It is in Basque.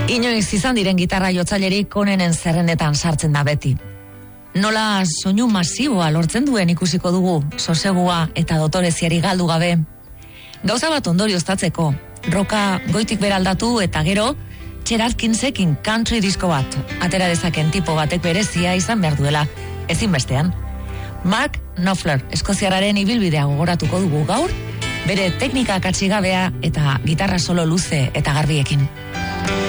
Inoiz izan diren gitarra jotzailerik onenen zerrendetan sartzen da beti. Nola soinu masiboa lortzen duen ikusiko dugu, sosegua eta dotoreziari galdu gabe. Gauza bat ondorioztatzeko, roka goitik beraldatu eta gero, Txerarkinsekin country disko bat, atera dezaken tipo batek berezia izan behar duela, ezinbestean. Mark Knopfler, eskoziarraren ibilbidea gogoratuko dugu gaur, bere teknika katxigabea eta gitarra solo luze eta garbiekin.